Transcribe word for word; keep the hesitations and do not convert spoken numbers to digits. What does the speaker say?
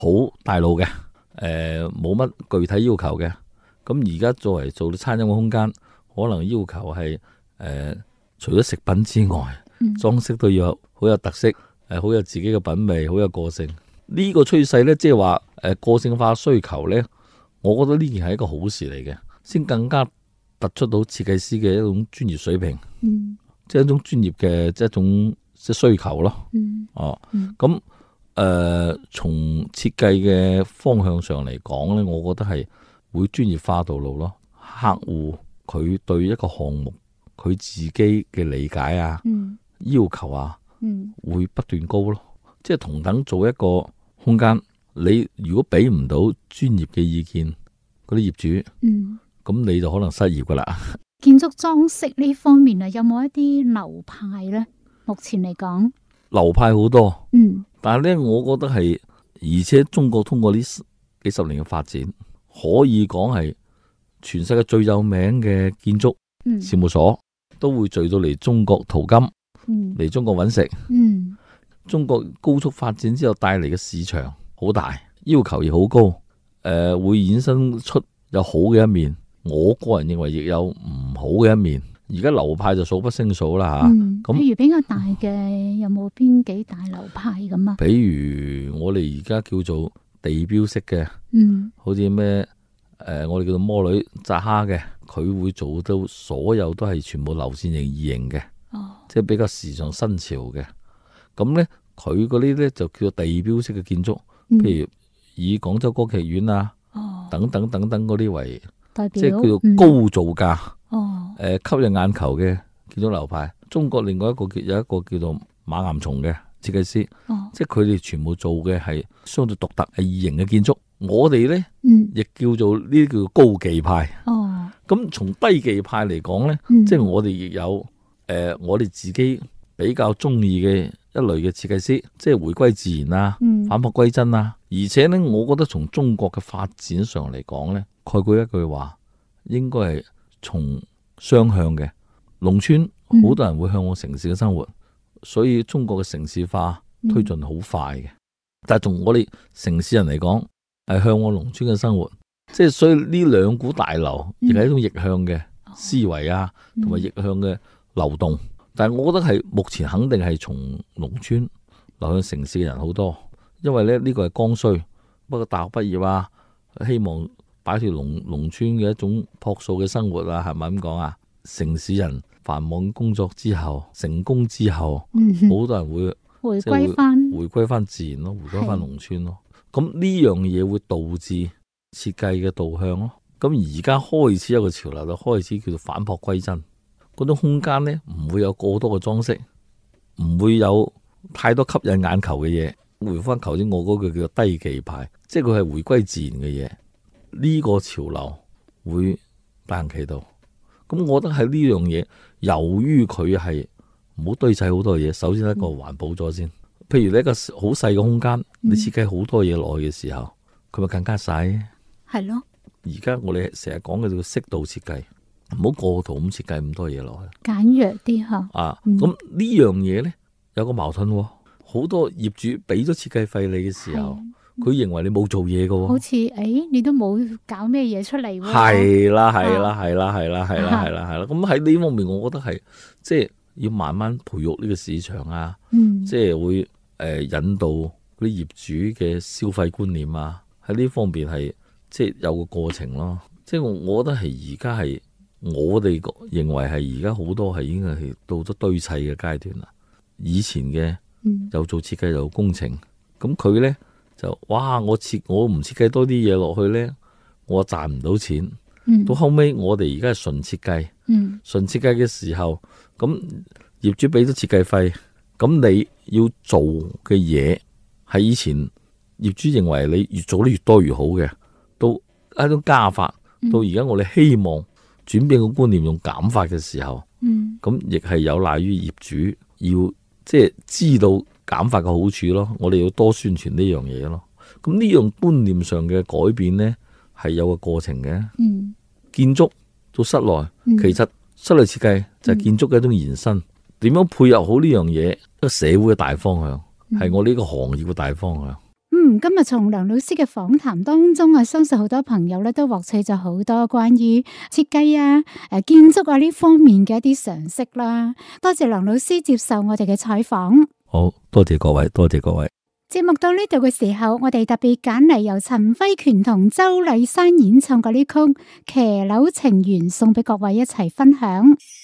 好大路嘅，誒冇乜具體要求嘅。咁而家作為做到餐飲嘅空間，可能要求係誒、呃、除咗食品之外，嗯、裝飾都要好有特色，誒、呃、好有自己嘅品味，好有個性。呢、這個趨勢呢，即係話誒個性化需求呢，我覺得呢件係一個好事嚟嘅，先更加突出到設計師嘅一種專業水平，嗯、即係一種專業嘅即係一種即係需求咯。嗯、哦，咁、嗯、誒、呃、從設計嘅方向上嚟講呢，我覺得係會專業化道路咯。客戶佢對一個項目佢自己嘅理解啊、嗯、要求啊，嗯、會不斷高咯。即係同等做一個空間，你如果俾唔到專業嘅意見，嗰啲業主，咁、嗯、你就可能失業噶啦。 建築裝飾呢方面啊，有冇一啲流派呢？目前嚟講， 流派好多， 嗯，但係呢，我覺得係，而且中國通過呢幾十年嘅發展，可以講係全世界最有名嘅建築事務所、嗯、都會聚到嚟中國淘金，嚟、嗯、中國揾食。嗯，中國高速發展之後帶嚟嘅市場好大，要求亦好高，誒、呃，會衍生出有好嘅一面，我個人認為亦有唔好嘅一面。而家流派就數不勝數啦吓。 嗯，咁譬如比較大嘅有冇邊幾大流派咁啊？ 比如我哋而家叫做地標式嘅，嗯，好似咩誒，我哋叫做摩女扎哈嘅，佢會做到所有都係全部流線型異形嘅，哦，即係比較時尚新潮嘅。咁咧，佢嗰啲咧就叫做地標式嘅建築，嗯、譬如以廣州歌劇院啊，哦，等等等等嗰啲為代表，即係叫做高造價。嗯哦，誒，吸引眼球嘅建築流派，中國另外一個叫有一個叫做馬岩松嘅設計師，哦，即係佢哋全部做嘅係相對獨特係異形嘅建築。我哋咧，嗯，亦叫做呢啲叫做高技派。哦，咁從低技派嚟講咧，嗯、即係我哋亦有誒、呃，我哋自己比較中意嘅一類嘅設計師，即係回歸自然啊，嗯、返璞歸真啊。而且咧，我覺得從中國嘅發展上嚟講咧，概括一句話，應該係。從雙向嘅農村，好多人會向往城市嘅生活，嗯、所以中國嘅城市化推進好快嘅。嗯、但係從我哋城市人嚟講，係向往農村嘅生活，即係所以呢兩股大流亦係一種逆向嘅思維啊，同埋、嗯、逆向嘅流動。但係我覺得係目前肯定係從農村流向城市嘅人好多，因為咧呢、呢個係剛需。不過大學畢業啊，希望擺脫農農村嘅一種樸素嘅生活啊，係咪咁講啊？城市人繁忙工作之後，成功之後，好、嗯、多人會回歸翻， 回歸翻自然咯，回歸翻農村咯。咁呢樣嘢會導致設計嘅導向咯。咁而家開始有個潮流，就開始叫做返璞歸真。嗰種空間呢，唔會有過多嘅裝飾，唔會有太多吸引眼球嘅嘢。回翻頭先我嗰句叫做低技派，即係佢係回歸自然嘅嘢。呢個潮流會大行其道，咁我覺得係呢樣嘢，由於佢係唔好堆砌好多嘢，首先一個環保咗先。譬如你一個好細嘅空間，你設計好多嘢落去嘅時候，佢咪更加細。係咯。而家我哋成日講嘅叫適度設計，唔好過度咁設計咁多嘢落去， 簡約啲吓。啊， 咁呢樣嘢呢，有個矛盾，好多業主俾咗設計費你嘅時候。佢認為你冇做嘢嘅， 好似誒、哎，你都冇搞咩嘢出嚟喎。 係啦，係啦，係啦，係啦，係啦，係啦，係啦。咁喺呢方面，我覺得係即係要慢慢培育呢個市場啊，嗯、即係會誒、呃、引導嗰啲業主嘅消費觀念啊。喺呢方面係即係有個過程咯。即係我，我覺得係而家係我哋認為係而家好多係已經係到咗堆砌嘅階段啦。以前嘅又做設計又做工程，咁佢咧。就哇！我設我唔設計多啲嘢落去呢，我賺唔到錢。嗯、到後尾我哋而家係純設計，嗯、純設計嘅時候，咁業主俾咗設計費，咁你要做嘅嘢係以前業主認為你越做得越多越好嘅，到一種加法，嗯、到而家我哋希望轉變個觀念用減法嘅時候，咁亦係有賴於業主要即係知道。減法嘅好處咯，我哋要多宣傳呢樣嘢咯。咁呢樣觀念上嘅改變呢，係有個過程嘅。嗯、建築到室內，嗯、其實室內設計就係建築嘅一種延伸。點樣配合好呢樣嘢？一個社會嘅大方向，係、嗯、我呢個行業嘅大方向。 咁嗯，今日從梁老師嘅訪談當中啊，相信好多朋友咧都獲取咗好多關於設計啊、誒建築啊呢方面嘅一啲常識啦。多謝梁老師接受我哋嘅採訪。 好多謝各位，多謝各位。 節目到呢度嘅時候，我哋特別揀嚟由陳輝權同周麗珊演唱嘅呢曲《騎樓情緣》送俾各位一齊分享。